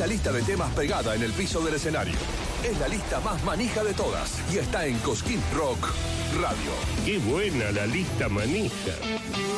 lista de temas pegada en el piso del escenario. Es la lista más manija de todas y está en Cosquín Rock Radio. ¡Qué buena la lista manija!